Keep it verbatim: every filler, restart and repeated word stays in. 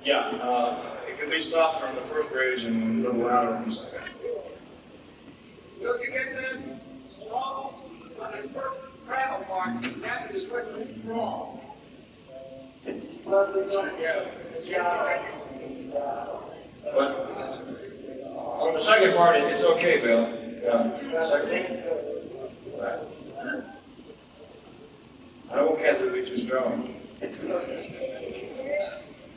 Yeah, uh, it can be softer on the first raise and a little louder on the second. Look, you get that wrong on the first gravel part, that is what is wrong. Yeah. But on the second part, it's okay, Bill. Yeah. Second. Right. I don't want Kathy to be too strong.